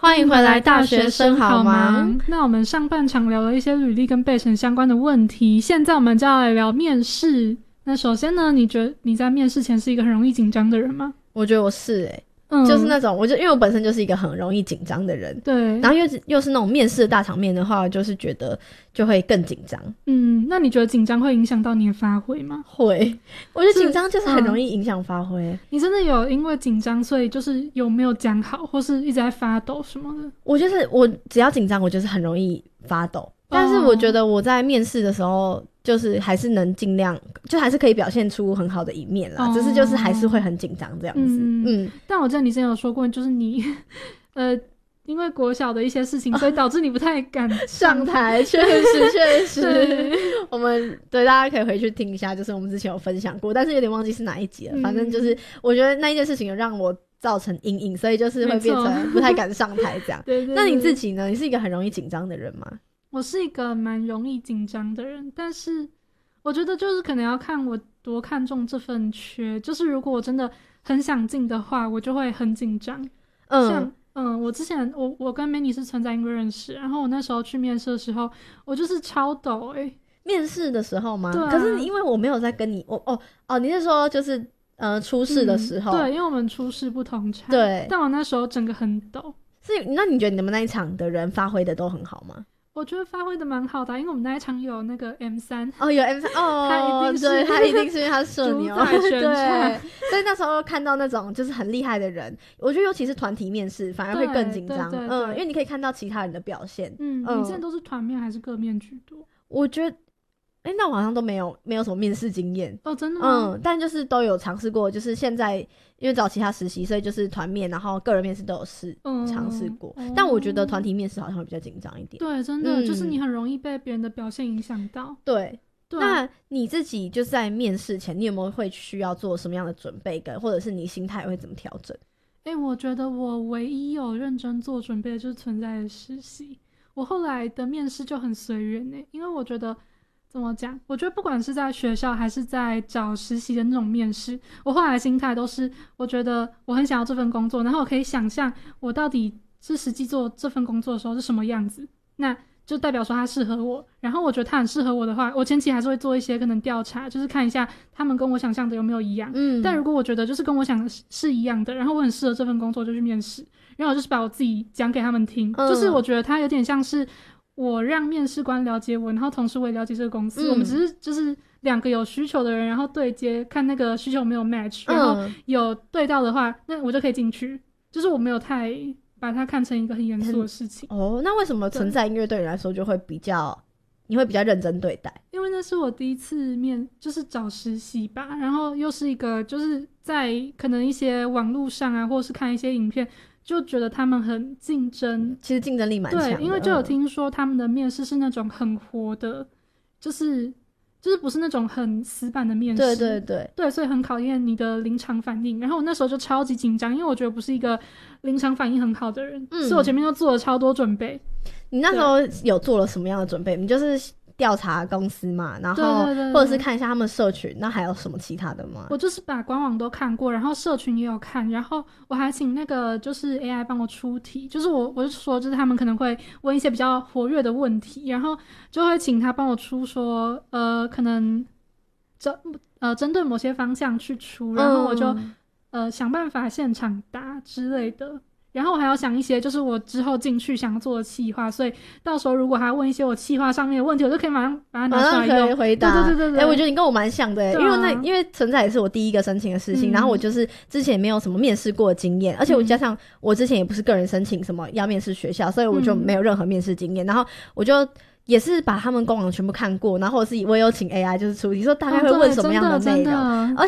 欢迎回来大学生好忙。 那我们上半场聊了一些履历跟备审相关的问题，现在我们就要来聊面试。那首先呢，你觉得你在面试前是一个很容易紧张的人吗？ 我觉得我是就是那种因为我本身就是一个很容易紧张的人， 对， 然后又是那种面试的大场面的话，就是觉得就会更紧张。 那你觉得紧张会影响到你的发挥吗？ 会，我觉得紧张就是很容易影响发挥。 你真的有因为紧张所以就是有没有讲好，或是一直在发抖什么的？ 我只要紧张，我就是很容易发抖。但是我觉得我在面试的时候，就是还是能尽量，就还是可以表现出很好的一面啦。只是就是还是会很紧张这样子。 但我记得你之前有说过，就是你因为国小的一些事情，所以导致你不太敢上台。确实，我们对大家可以回去听一下，就是我们之前有分享过，但是有点忘记是哪一集了。反正就是我觉得那一件事情有让我造成阴影，所以就是会变成不太敢上台这样。 对。 那你自己呢？你是一个很容易紧张的人吗？ 我是一个蛮容易紧张的人，但是我觉得就是可能要看我多看重这份缺，就是如果我真的很想进的话，我就会很紧张。我之前我跟 Manny 是存在英国认识，然后我那时候去面试的时候，我就是超抖面试的时候吗？ 对啊。可是因为我没有在跟你你是说就是初试的时候？ 对，因为我们初试不同场。 对。 但我那时候整个很抖。 那你觉得你们那一场的人发挥的都很好吗？ 我觉得发挥的蛮好的，因为我们那一场有那个 M3 有 M3 他一定是因为他是社牛对， 所以那时候看到那种就是很厉害的人，我觉得尤其是团体面试反而会更紧张。因为你可以看到其他人的表现。 你之前都是团面还是个面居多？ 我觉得那我好像都没有什么面试经验。 真的吗？ 但就是都有尝试过，就是现在因为找其他实习，所以就是团面然后个人面试都有尝试过。但我觉得团体面试好像会比较紧张一点。 对，真的就是你很容易被别人的表现影响到。 对。那你自己就是在面试前你有没有会需要做什么样的准备，或者是你心态会怎么调整？ 我觉得我唯一有认真做准备的就是存在的实习。我后来的面试就很随缘因为我觉得怎么讲？我觉得不管是在学校还是在找实习的那种面试，我后来的心态都是，我觉得我很想要这份工作，然后我可以想象我到底是实际做这份工作的时候是什么样子，那就代表说他适合我。然后我觉得他很适合我的话，我前期还是会做一些可能调查，就是看一下他们跟我想象的有没有一样。但如果我觉得就是跟我想的是一样的，然后我很适合这份工作，就去面试，然后我就是把我自己讲给他们听。就是我觉得他有点像是我让面试官了解我，然后同时我也了解这个公司。我们只是就是两个有需求的人，然后对接，看那个需求没有 match， 然后有对到的话，那我就可以进去。就是我没有太把它看成一个很严肃的事情。 那为什么存在音乐对你来说就会你会比较认真对待？ 因为那是我第一次就是找实习吧，然后又是一个就是在可能一些网络上啊，或是看一些影片，就觉得他们很竞争。 其实竞争力蛮强的。 对，因为就有听说他们的面试是那种很活的，就是不是那种很死板的面试。对，所以很考验你的临场反应。然后我那时候就超级紧张，因为我觉得不是一个临场反应很好的人，所以我前面就做了超多准备。 你那时候有做了什么样的准备？你就是调查公司嘛，然后或者是看一下他们社群，那还有什么其他的吗？ 我就是把官网都看过，然后社群也有看，然后我还请那个就是 AI 帮我出题，就是我就说就是他们可能会问一些比较活跃的问题，然后就会请他帮我出说可能针对某些方向去出，然后我就想办法现场答之类的。然后我还要想一些就是我之后进去想要做的企划，所以到时候如果还要问一些我企划上面的问题，我就可以马上把它拿出来用， 可以回答。对，我觉得你跟我蛮像的因为存在也是我第一个申请的事情，然后我就是之前没有什么面试过的经验，而且我加上我之前也不是个人申请什么要面试学校，所以我就没有任何面试经验，然后我就也是把他们官网全部看过，然后我也有请 AI 就是出题说大概会问什么样的内容。